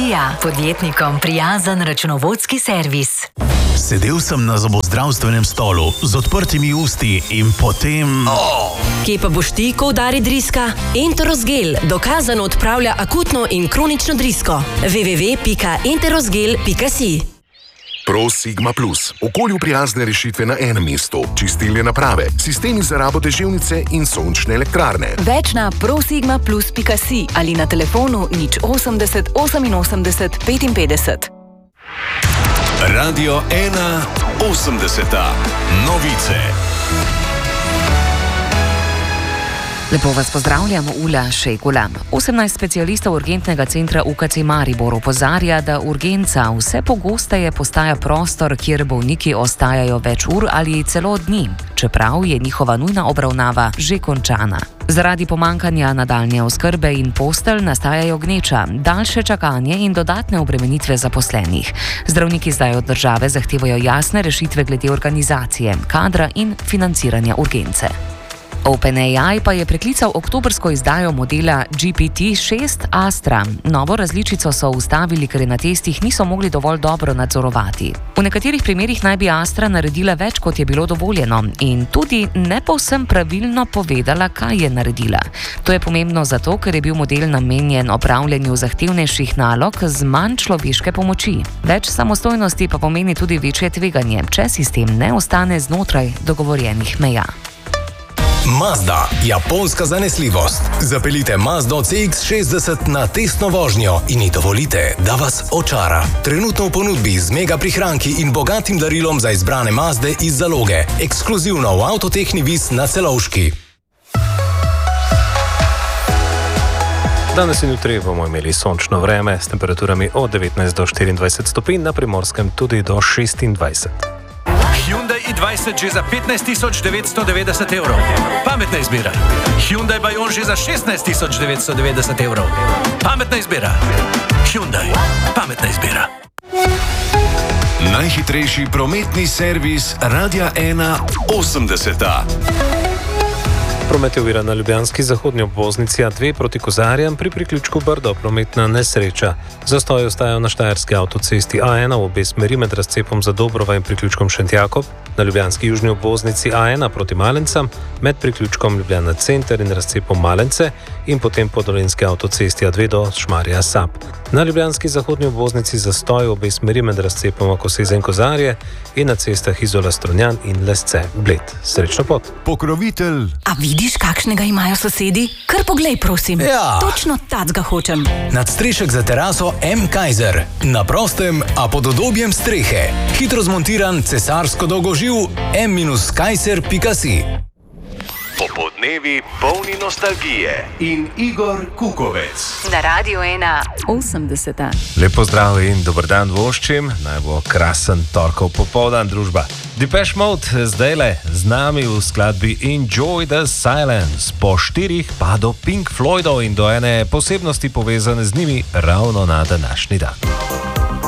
Ilija, podjetnikom prijazen računovodski servis. Sedel sem na zobozdravstvenem stolu z odprtimi usti in potem... Kje pa boš ti, ko udari driska? Enterosgel dokazano odpravlja akutno in kronično drisko. www.enterosgel.si Pro Sigma Plus. Okolju prijazne rešitve na enem mestu. Čistilne naprave, sistemi za rabo deževnice in sončne elektrarne. Več na prosigmaplus.si ali na telefonu 080 88 55. Radio 1 80. Novice. Lepo vas pozdravljam, Ula Šegula. 18 specialistov urgentnega centra UKC Maribor opozarja, da urgenca vse pogosteje postaja prostor, kjer bolniki ostajajo več ur ali celo dni, čeprav je njihova nujna obravnava že končana. Zaradi pomankanja nadaljnje oskrbe in postelj nastajajo gneča, daljše čakanje in dodatne obremenitve zaposlenih. Zdravniki zdaj od države zahtevajo jasne rešitve glede organizacije, kadra in financiranja urgence. OpenAI pa je preklical oktobrsko izdajo modela GPT-6 Astra. Novo različico so ustavili, ker je na testih niso mogli dovolj dobro nadzorovati. V nekaterih primerih naj bi Astra naredila več, kot je bilo dovoljeno, in tudi ne povsem pravilno povedala, kaj je naredila. To je pomembno zato, ker je bil model namenjen opravljanju zahtevnejših nalog z manj človeške pomoči. Več samostojnosti pa pomeni tudi večje tveganje, če sistem ne ostane znotraj dogovorjenih meja. Mazda, japonska zanesljivost. Zapeljite Mazdo CX-60 na testno vožnjo in ji dovolite, da vas očara. Trenutno v ponudbi z mega prihranki in bogatim darilom za izbrane Mazde iz zaloge. Ekskluzivno v Avtotehni Vis na Celovški. Danes in jutri bomo imeli sončno vreme s temperaturami od 19 do 24 stopinj, na Primorskem tudi do 26. Hyundai i20 že za 15.990 evrov. Pametna izbira. Hyundai Bayon že za 16.990 evrov. Pametna izbira. Hyundai. Pametna izbira. Najhitrejši prometni servis Radia 1 80. Promet je oviran na ljubljanski zahodni obvoznici A2 proti Kozarjam pri priključku Brdo, prometna nesreča. Zastoji ostajajo na štajerski avtocesti A1 v obe smeri med razcepom za Dobrova in priključkom Šentjakob, na ljubljanski južni obvoznici A1 proti Malencam, med priključkom Ljubljana Center in razcepom Malence in potem po dolenjski avtocesti A2 do Šmarja Sap. Na ljubljanski zahodni obvoznici zastoj v obe smeri med razcepoma Koseze in Kozarje in na cestah Izola Strunjan in Lesce Bled. Srečno pot! Pokrovitelj. A vidiš, kakšnega imajo sosedi? Kar poglej, prosim. Ja. Točno tacga hočem. Nadstrešek za teraso M. Kaiser. Na prostem, a pod udobjem strehe. Hitro zmontiran cesarsko dolgoživ m-kaiser.si. Popoldnevi polni nostalgije in Igor Kukovec. Na Radio 1 80. Lep pozdrav in dober dan voščim. Naj bo krasen torkov popoldan, družba. Depeche Mode zdajle z nami v skladbi Enjoy the Silence. Po 4 pa do Pink Floydov in do ene posebnosti povezane z njimi ravno na današnji dan.